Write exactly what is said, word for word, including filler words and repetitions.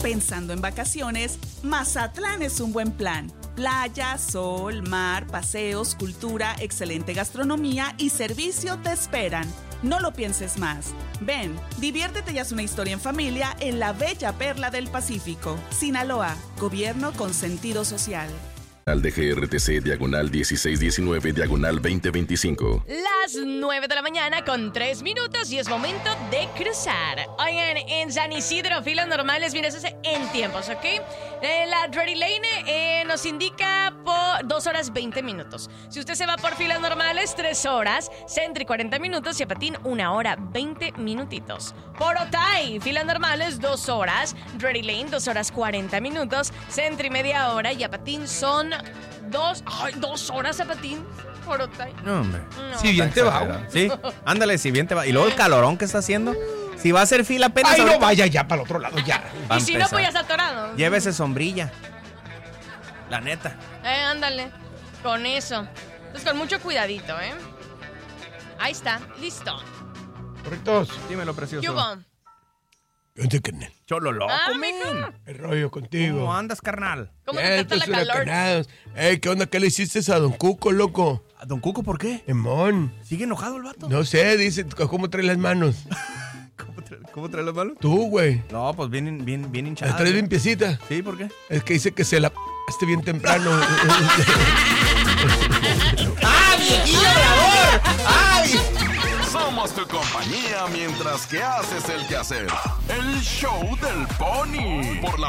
Pensando en vacaciones, Mazatlán es un buen plan. Playa, sol, mar, paseos, cultura, excelente gastronomía y servicio te esperan. No lo pienses más. Ven, diviértete y haz una historia en familia en la bella perla del Pacífico. Sinaloa, gobierno con sentido social. Al de G R T C, diagonal dieciséis diecinueve, diagonal veinte veinticinco. Las nueve de la mañana con tres minutos y es momento de cruzar. Oigan, en San Isidro, filas normales, mira, eso es en tiempos, ¿ok? Eh, la Drury Lane eh, nos indica por dos horas veinte minutos. Si usted se va por filas normales, tres horas. Sentry, cuarenta minutos. Y a patín, una hora veinte minutitos. Por Otay, filas normales, dos horas. Drury Lane, dos horas cuarenta minutos. Sentry, media hora. Y a patín son dos, ay, dos horas a patín. Por Otay. No, hombre. No. Si bien te va. Sí, ándale, si bien te va. Y luego el calorón que está haciendo. Si va a hacer fila apenas. Ay, ahorita, no vaya ya para el otro lado, ya. va a Y si no, empezar. pues ya está atorado. Llévese sombrilla. La neta. Eh, ándale. Con eso. Entonces, con mucho cuidadito, ¿eh? Ahí está. Listo. Correctos. Dímelo, precioso. ¿Qué hubo? ¿Dónde, carnal? Cholo loco, Ah, men. mijo. El rollo contigo. ¿Cómo andas, carnal? ¿Cómo Eh, te trata la estos calor? huracanados. Ey, ¿qué onda? ¿Qué le hiciste a Don Cuco, loco? ¿A Don Cuco por qué? Emón. ¿Sigue enojado el vato? No sé, dice, ¿cómo trae las manos? ¿Cómo, trae, ¿Cómo trae las manos? Tú, güey. No, pues bien, bien, bien hinchada. ¿La traes limpiecita? Sí, ¿por qué? Es que dice que se la p***ste bien temprano. ¡Ah, viejillo de amor! ¡Ay! Somos tu compañía mientras que haces el quehacer. El show del Pony. Por la